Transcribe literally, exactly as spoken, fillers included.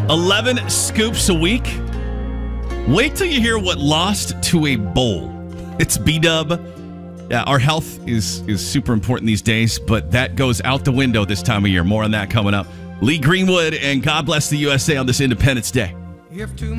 eleven scoops a week. Wait till you hear what lost to a bowl. It's B-Dub. Yeah, our health is, is super important these days, but that goes out the window this time of year. More on that coming up. Lee Greenwood and God Bless the U S A on this Independence Day. If too